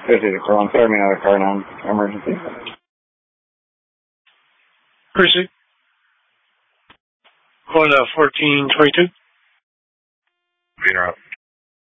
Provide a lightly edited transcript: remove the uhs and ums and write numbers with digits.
This is Carl. Throw me another car now. Emergency. Appreciate. Going to 1422. Peter up.